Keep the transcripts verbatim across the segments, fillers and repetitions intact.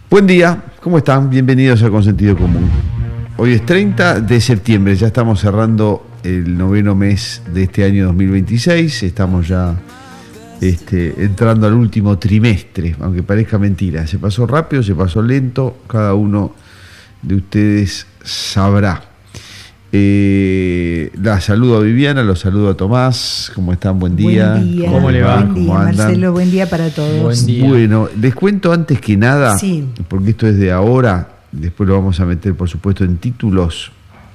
Buen día, ¿cómo están? Bienvenidos a Con Sentido Común. Hoy es treinta de septiembre, ya estamos cerrando el noveno mes de este año dos mil veintiséis, estamos ya este, entrando al último trimestre, aunque parezca mentira. Se pasó rápido, se pasó lento, cada uno de ustedes sabrá. Eh, la saludo a Viviana, los saludo a Tomás. ¿Cómo están? Buen día. Buen día. ¿Cómo le va? Buen día, Marcelo. Buen día para todos. Buen día. Bueno, les cuento antes que nada, sí. porque esto es de ahora, después lo vamos a meter por supuesto en títulos,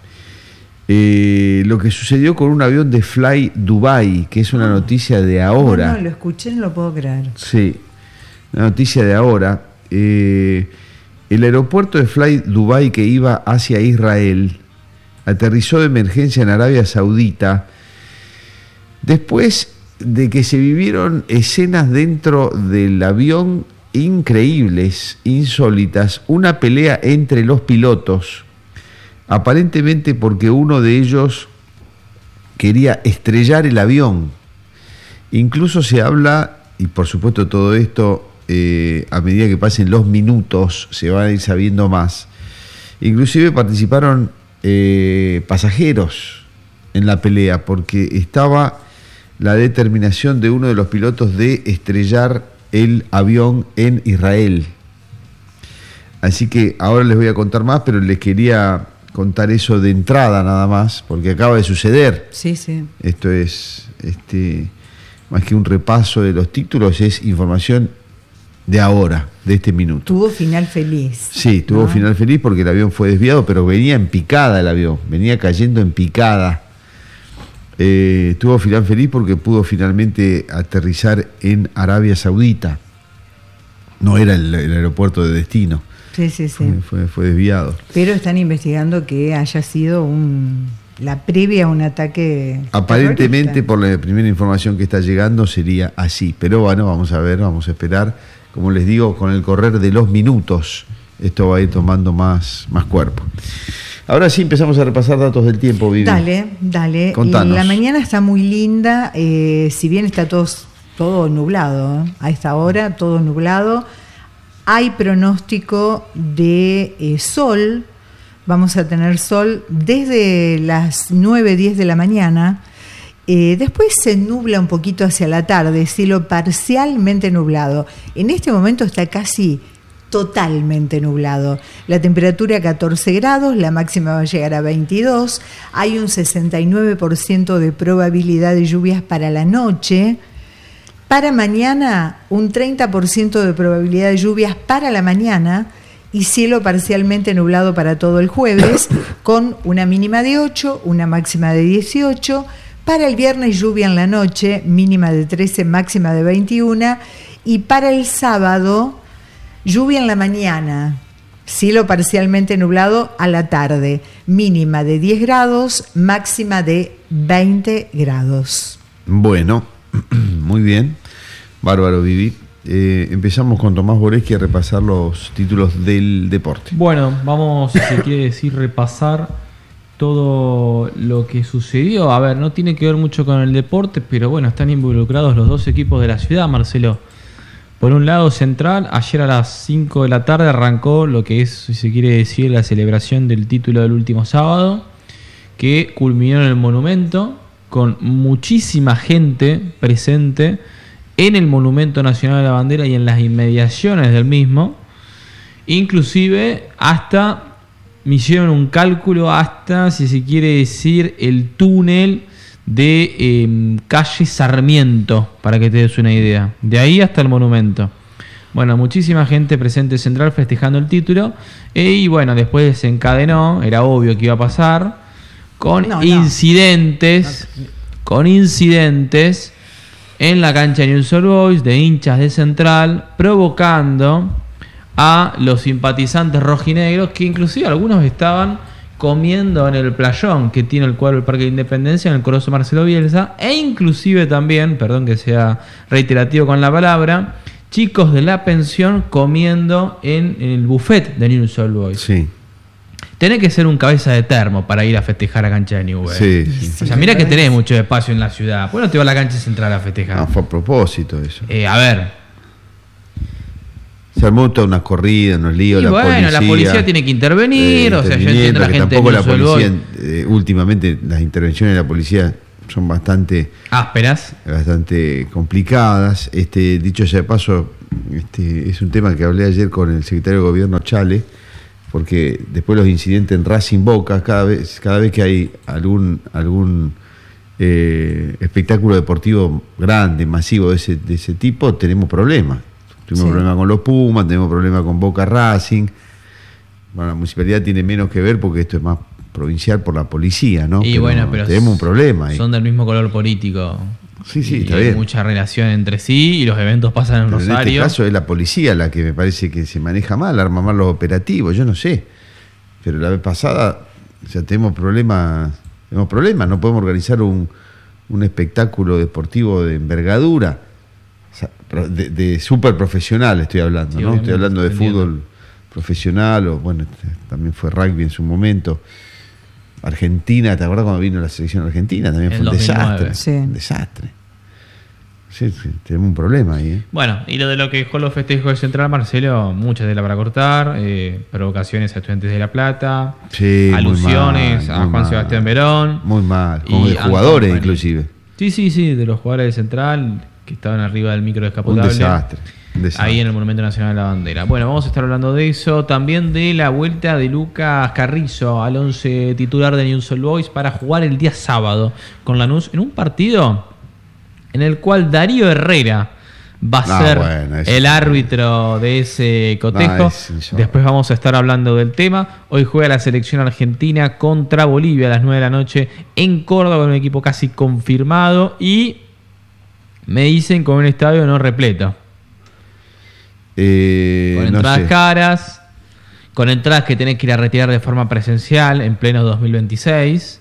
eh, lo que sucedió con un avión de Fly Dubai, que es una noticia de ahora. No, no, lo escuché, no lo puedo creer. Sí, una noticia de ahora. Eh, el aeropuerto de Fly Dubai, que iba hacia Israel, aterrizó de emergencia en Arabia Saudita después de que se vivieron escenas dentro del avión increíbles, insólitas, una pelea entre los pilotos, aparentemente porque uno de ellos quería estrellar el avión. Incluso se habla, y por supuesto todo esto eh, a medida que pasen los minutos se va a ir sabiendo más, inclusive participaron Eh, pasajeros en la pelea, porque estaba la determinación de uno de los pilotos de estrellar el avión en Israel. Así que ahora les voy a contar más, pero les quería contar eso de entrada nada más, porque acaba de suceder. Sí, sí. Esto es este, más que un repaso de los títulos, es información de ahora, de este minuto. Tuvo final feliz. Sí, tuvo ¿no? final feliz porque el avión fue desviado, pero venía en picada el avión, venía cayendo en picada. Eh, tuvo final feliz porque pudo finalmente aterrizar en Arabia Saudita. No era el, el aeropuerto de destino. Sí, sí, sí. Fue, fue, fue desviado. Pero están investigando que haya sido un la previa a un ataque Aparentemente, terrorista. por la primera información que está llegando, sería así. Pero bueno, vamos a ver, vamos a esperar. Como les digo, con el correr de los minutos, esto va a ir tomando más, más cuerpo. Ahora sí empezamos a repasar datos del tiempo, Vivi. Dale, dale. Contanos. La mañana está muy linda, eh, si bien está todo, todo nublado, ¿eh? A esta hora todo nublado. Hay pronóstico de eh, sol, vamos a tener sol desde las nueve, diez de la mañana. Eh, después se nubla un poquito hacia la tarde, cielo parcialmente nublado. En este momento está casi totalmente nublado. La temperatura catorce grados, la máxima va a llegar a veintidós. Hay un sesenta y nueve por ciento de probabilidad de lluvias para la noche. Para mañana, un treinta por ciento de probabilidad de lluvias para la mañana y cielo parcialmente nublado para todo el jueves, con una mínima de ocho, una máxima de dieciocho. Para el viernes lluvia en la noche, mínima de trece, máxima de veintiuno. Y para el sábado, lluvia en la mañana, cielo parcialmente nublado a la tarde, mínima de diez grados, máxima de veinte grados. Bueno, muy bien. Bárbaro, Vivi. Eh, empezamos con Tomás Boreschi a repasar los títulos del deporte. Bueno, vamos, si se quiere decir, repasar todo lo que sucedió. A ver, no tiene que ver mucho con el deporte, pero bueno, están involucrados los dos equipos de la ciudad, Marcelo. Por un lado, Central, ayer a las cinco de la tarde arrancó lo que es, si se quiere decir, la celebración del título del último sábado, que culminó en el Monumento, con muchísima gente presente en el Monumento Nacional de la Bandera y en las inmediaciones del mismo. Inclusive hasta me hicieron un cálculo hasta, si se quiere decir, el túnel de eh, calle Sarmiento, para que te des una idea. De ahí hasta el Monumento. Bueno, muchísima gente presente en Central festejando el título. Eh, y bueno, después desencadenó, era obvio que iba a pasar, con no, no. incidentes, no. con incidentes en la cancha de Newell's Old Boys, de hinchas de Central, provocando a los simpatizantes rojinegros, que inclusive algunos estaban comiendo en el playón que tiene el cuadro del Parque de Independencia, en el Coloso Marcelo Bielsa, e inclusive también, perdón que sea reiterativo con la palabra, chicos de la pensión comiendo en, en el buffet de Newell's Old Boys. Sí. Tenés que ser un cabeza de termo para ir a festejar a cancha de Newell's. Sí, sí. O sea, mira que tenés mucho espacio en la ciudad. ¿Por qué no te vas a la cancha central a festejar? No, fue a propósito eso. Eh, a ver, Se armó toda una corrida, unos líos, y la bueno, policía. la policía tiene que intervenir, eh, o sea, yo entiendo la que gente tampoco de la Newell's Old policía, Boys. eh, últimamente las intervenciones de la policía son bastante ásperas, bastante complicadas. Este, dicho sea de paso, este, es un tema que hablé ayer con el secretario de Gobierno Chale, porque después los incidentes en Racing Boca, cada vez, cada vez que hay algún algún eh, espectáculo deportivo grande, masivo de ese, de ese tipo, tenemos problemas. Tuvimos Sí. problemas con los Pumas, tenemos problemas con Boca Racing. Bueno, la municipalidad tiene menos que ver porque esto es más provincial por la policía, ¿no? y Pero bueno, pero tenemos un problema ahí. son del mismo color político. Sí, sí, y está hay bien. mucha relación entre sí y los eventos pasan en Pero Rosario. en este caso es la policía la que me parece que se maneja mal, arma mal los operativos, yo no sé. Pero la vez pasada, o sea, tenemos problemas, tenemos problemas, no podemos organizar un, un espectáculo deportivo de envergadura, o sea, de, de súper profesional estoy hablando, Sí, ¿no? obviamente, Estoy hablando de entiendo. fútbol profesional, o bueno, también fue rugby en su momento. Argentina, ¿te acuerdas cuando vino la selección argentina? También En fue un dos mil nueve. desastre. Sí. Un desastre. Sí, sí, tenemos un problema ahí, ¿eh? Bueno, y lo de lo que dejó los festejos de Central, Marcelo, mucha tela para cortar, eh, provocaciones a Estudiantes de La Plata, Sí, muy alusiones mal, a muy Juan mal. Sebastián Verón. Muy mal, como y de jugadores Anton inclusive. Sí, sí, sí, de los jugadores de Central que estaban arriba del micro Un descapotable. desastre, un desastre. Ahí en el Monumento Nacional de la Bandera. Bueno, vamos a estar hablando de eso. También de la vuelta de Lucas Carrizo al once titular de Newell's Old Boys para jugar el día sábado con Lanús en un partido en el cual Darío Herrera va a Ah, ser bueno, eso el sí. árbitro de ese cotejo. Ah, es insólito. Después vamos a estar hablando del tema. Hoy juega la selección argentina contra Bolivia a las nueve de la noche en Córdoba, con un equipo casi confirmado y me dicen con un estadio no repleto. Eh, Con no entradas sé. caras, con entradas que tenés que ir a retirar de forma presencial en pleno dos mil veintiséis,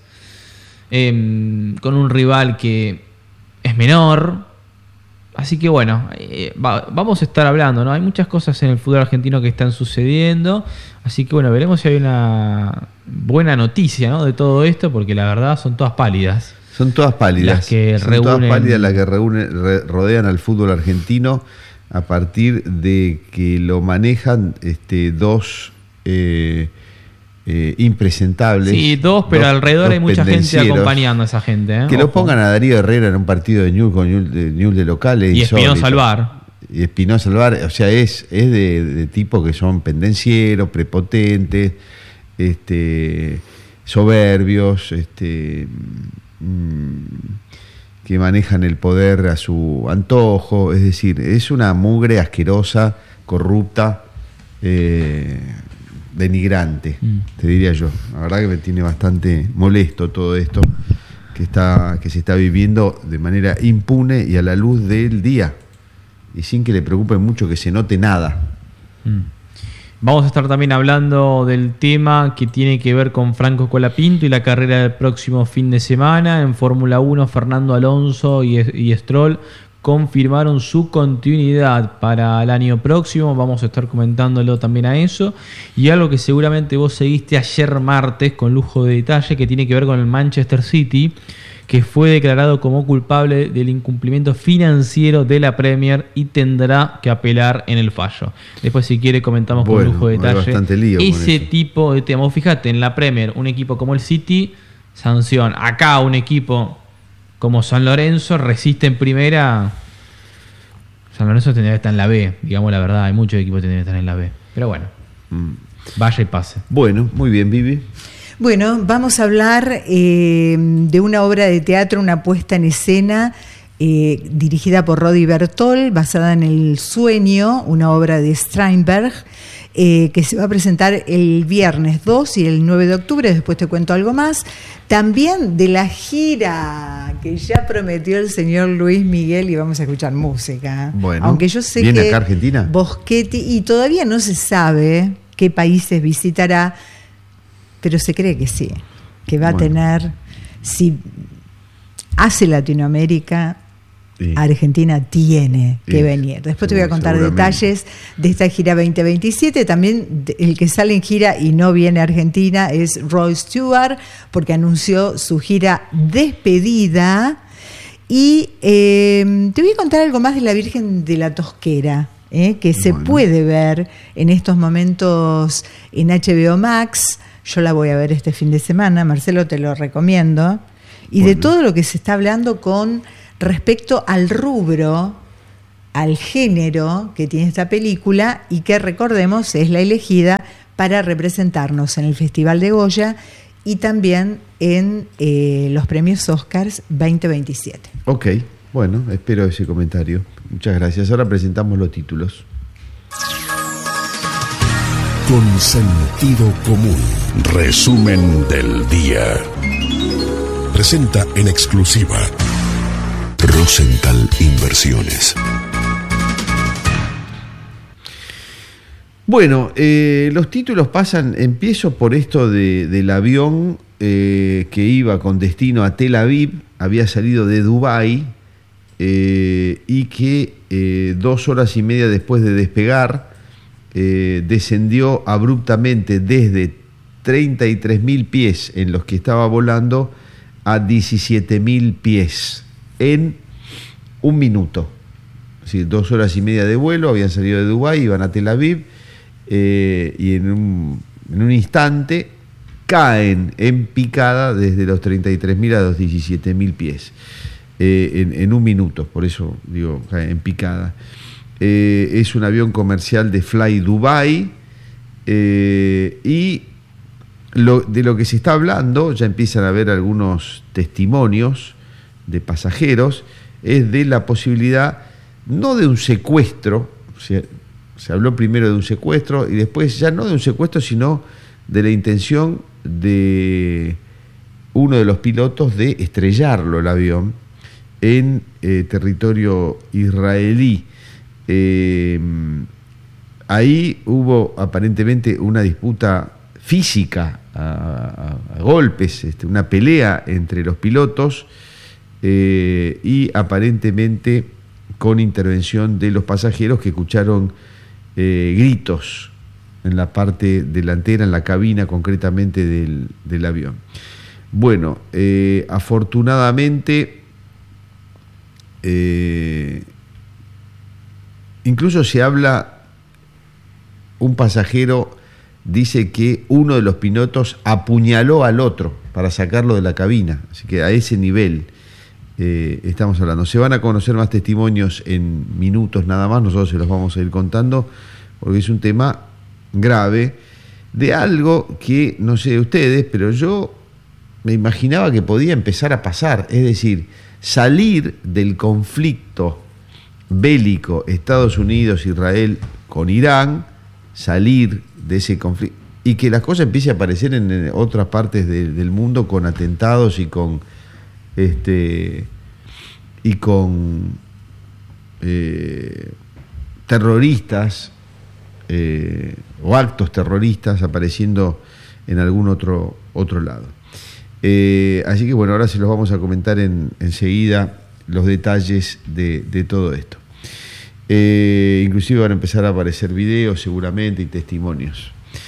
eh, con un rival que es menor. Así que bueno, eh, va- vamos a estar hablando, ¿no? Hay muchas cosas en el fútbol argentino que están sucediendo. Así que bueno, veremos si hay una buena noticia, ¿no?, de todo esto, porque la verdad son todas pálidas. Son todas pálidas. Las que Son todas reúnen- pálidas las que reúnen- re- rodean al fútbol argentino a partir de que lo manejan este, dos eh, eh, impresentables. Sí, dos, pero dos- alrededor dos hay mucha gente pendencieros. acompañando a esa gente. ¿eh? Que lo Ojo. pongan a Darío Herrera en un partido de Newell's con Newell's de, Newell's de locales. Y Espinosa Alvar. Y Espinosa Alvar, o sea, es, es de, de tipos que son pendencieros, prepotentes, este, soberbios, este, mm, que manejan el poder a su antojo. Es decir, es una mugre asquerosa, corrupta, eh, denigrante, Mm. te diría yo. La verdad que me tiene bastante molesto todo esto que está que se está viviendo de manera impune y a la luz del día y sin que le preocupe mucho que se note nada. Mm. Vamos a estar también hablando del tema que tiene que ver con Franco Colapinto y la carrera del próximo fin de semana. En Fórmula uno, Fernando Alonso y, y Stroll confirmaron su continuidad para el año próximo. Vamos a estar comentándolo también a eso. Y algo que seguramente vos seguiste ayer martes con lujo de detalle, que tiene que ver con el Manchester City, que fue declarado como culpable del incumplimiento financiero de la Premier y tendrá que apelar en el fallo. Después, si quiere, comentamos Bueno, con lujo de hay detalle bastante lío con ese eso. tipo de temas. Vos fijate, en la Premier, un equipo como el City, sanción. Acá un equipo como San Lorenzo resiste en primera. San Lorenzo tendría que estar en la B, digamos la verdad. Hay muchos equipos que tendrían que estar en la B. Pero bueno, Mm. vaya y pase. Bueno, muy bien, Vivi. Bueno, vamos a hablar eh, de una obra de teatro, una puesta en escena eh, dirigida por Rodi Bertol, basada en El Sueño, una obra de Strindberg, eh, que se va a presentar el viernes dos y el nueve de octubre, después te cuento algo más. También de la gira que ya prometió el señor Luis Miguel, y vamos a escuchar música. Bueno, aunque yo sé ¿viene que acá a Argentina? Boschetti, y todavía no se sabe qué países visitará, pero se cree que sí, que va Bueno. a tener, si hace Latinoamérica, Sí. Argentina tiene que Sí, venir. Después te voy a seguro, contar seguramente. detalles de esta gira veinte veintisiete. También de- el que sale en gira y no viene a Argentina es Roy Stewart, porque anunció su gira despedida. Y eh, te voy a contar algo más de la Virgen de la Tosquera. ¿eh? que se Bueno. puede ver en estos momentos en H B O Max. Yo la voy a ver este fin de semana, Marcelo, te lo recomiendo. Y Bueno. de todo lo que se está hablando con respecto al rubro, al género que tiene esta película, y que, recordemos, es la elegida para representarnos en el Festival de Goya y también en eh, los premios Oscars veinte veintisiete. Ok, bueno, espero ese comentario. Muchas gracias. Ahora presentamos los títulos. Con sentido común. Resumen del día. Presenta en exclusiva Rosenthal Inversiones. Bueno, eh, los títulos pasan, empiezo por esto de, del avión eh, que iba con destino a Tel Aviv, había salido de Dubái eh, y que eh, dos horas y media después de despegar eh, descendió abruptamente desde treinta y tres mil pies en los que estaba volando a diecisiete mil pies en un minuto. Es decir, dos horas y media de vuelo, habían salido de Dubái, iban a Tel Aviv. Eh, y en un, en un instante caen en picada desde los treinta y tres mil a los diecisiete mil pies eh, en, en un minuto, por eso digo caen en picada. Eh, es un avión comercial de Fly Dubai eh, y lo, de lo que se está hablando, ya empiezan a haber algunos testimonios de pasajeros, es de la posibilidad no de un secuestro, o sea, se habló primero de un secuestro y después ya no de un secuestro, sino de la intención de uno de los pilotos de estrellarlo el avión en eh, territorio israelí. Eh, ahí hubo aparentemente una disputa física a, a, a golpes, este, una pelea entre los pilotos eh, y aparentemente con intervención de los pasajeros que escucharon Eh, gritos en la parte delantera, en la cabina concretamente del, del avión. Bueno, eh, afortunadamente, eh, incluso se habla, un pasajero dice que uno de los pilotos apuñaló al otro para sacarlo de la cabina, así que a ese nivel Eh, estamos hablando. Se van a conocer más testimonios en minutos nada más, nosotros se los vamos a ir contando porque es un tema grave de algo que, no sé de ustedes, pero yo me imaginaba que podía empezar a pasar, es decir, salir del conflicto bélico Estados Unidos, Israel con Irán, salir de ese conflicto y que las cosas empiecen a aparecer en otras partes de, del mundo con atentados y con este y con eh, terroristas eh, o actos terroristas apareciendo en algún otro otro lado. Eh, así que bueno, ahora se los vamos a comentar en, enseguida los detalles de, de todo esto. Eh, inclusive van a empezar a aparecer videos seguramente y testimonios.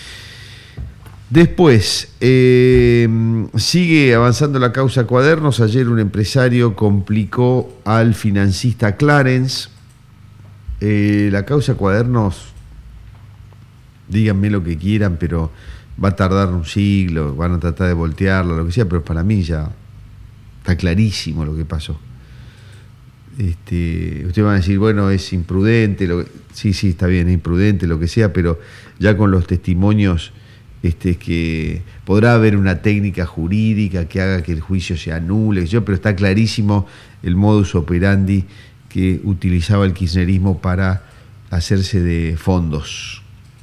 Después, eh, sigue avanzando la causa Cuadernos. Ayer un empresario complicó al financista Clarence. Eh, la causa Cuadernos, díganme lo que quieran, pero va a tardar un siglo, van a tratar de voltearlo, lo que sea, pero para mí ya está clarísimo lo que pasó. Este, ustedes van a decir, bueno, es imprudente, lo que, sí, sí, está bien, es imprudente, lo que sea, pero ya con los testimonios... Este, que podrá haber una técnica jurídica que haga que el juicio se anule, yo, pero está clarísimo el modus operandi que utilizaba el kirchnerismo para hacerse de fondos.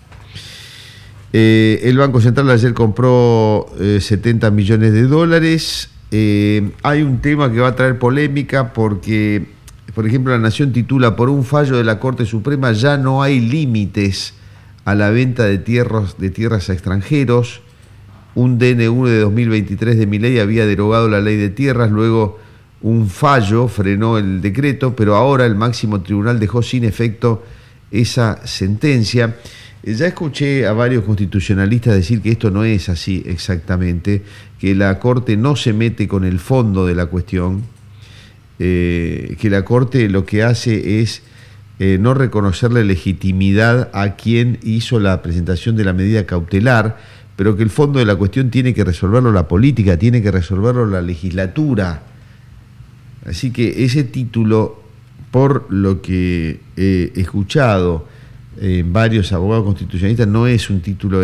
Eh, el Banco Central ayer compró eh, setenta millones de dólares. Eh, hay un tema que va a traer polémica porque, por ejemplo, La Nación titula: por un fallo de la Corte Suprema ya no hay límites a la venta de tierras, de tierras a extranjeros. Un D N U de dos mil veintitrés de Milei había derogado la ley de tierras, luego un fallo frenó el decreto, pero ahora el máximo tribunal dejó sin efecto esa sentencia. Ya escuché a varios constitucionalistas decir que esto no es así exactamente, que la Corte no se mete con el fondo de la cuestión, eh, que la Corte lo que hace es eh, no reconocerle legitimidad a quien hizo la presentación de la medida cautelar, pero que el fondo de la cuestión tiene que resolverlo la política, tiene que resolverlo la legislatura. Así que ese título, por lo que he escuchado en varios abogados constitucionalistas, no es un título